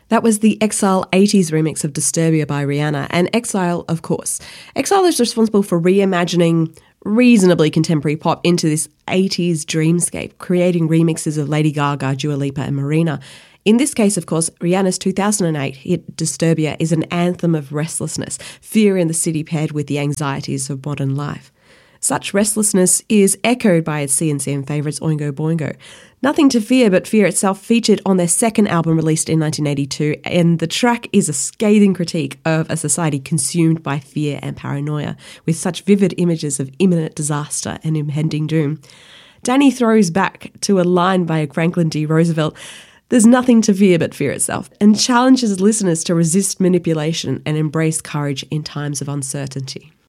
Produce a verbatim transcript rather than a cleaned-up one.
That was the Exile eighties remix of Disturbia by Rihanna, and Exile, of course. Exile is responsible for reimagining reasonably contemporary pop into this eighties dreamscape, creating remixes of Lady Gaga, Dua Lipa and Marina. In this case, of course, Rihanna's two thousand eight hit Disturbia is an anthem of restlessness, fear in the city paired with the anxieties of modern life. Such restlessness is echoed by its C and C M favourites Oingo Boingo. Nothing to Fear But Fear itself featured on their second album released in nineteen eighty-two, and the track is a scathing critique of a society consumed by fear and paranoia, with such vivid images of imminent disaster and impending doom. Danny throws back to a line by Franklin D. Roosevelt, "There's nothing to fear but fear itself," and challenges listeners to resist manipulation and embrace courage in times of uncertainty.